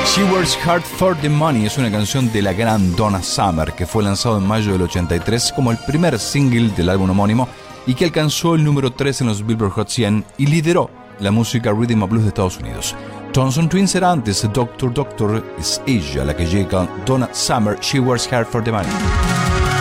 She Works Hard for the Money es una canción de la gran Donna Summer que fue lanzado en mayo del 83 como el primer single del álbum homónimo y que alcanzó el número 3 en los Billboard Hot 100 y lideró la música Rhythm and Blues de Estados Unidos. Thompson Twins era antes, Doctor Doctor es ella la que llega con Donna Summer, She Works Hard for the Money.